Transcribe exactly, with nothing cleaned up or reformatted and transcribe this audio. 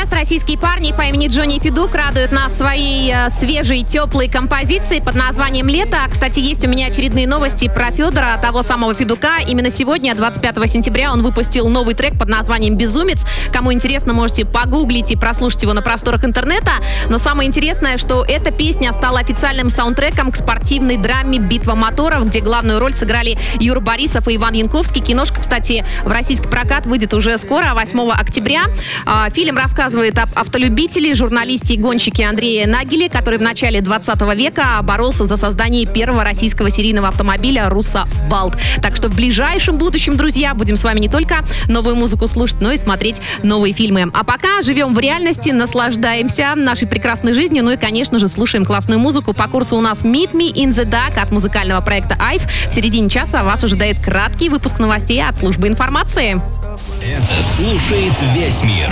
Сейчас российские парни по имени Джонни и Федук радуют нас своей э, свежей, теплой композицией под названием «Лето». Кстати, есть у меня очередные новости про Федора, того самого Федука. Именно сегодня, двадцать пятого сентября, он выпустил новый трек под названием «Безумец». Кому интересно, можете погуглить и прослушать его на просторах интернета. Но самое интересное, что эта песня стала официальным саундтреком к спортивной драме «Битва моторов», где главную роль сыграли Юра Борисов и Иван Янковский. Киношка, кстати, в российский прокат выйдет уже скоро, восьмого октября. Фильм рассказывает об автолюбителе, журналисте и гонщике Андрее Нагеле, который в начале двадцатого века боролся за создание первого российского серийного автомобиля «Руссо Балт». Так что в ближайшем будущем, друзья, будем с вами не только новую музыку слушать, но и смотреть новые фильмы. А пока живем в реальности, наслаждаемся нашей прекрасной жизнью, ну и, конечно же, слушаем классную музыку. По курсу у нас «Meet Me in the Dark» от музыкального проекта «Айв». В середине часа вас ожидает краткий выпуск новостей от службы информации. Это слушает весь мир.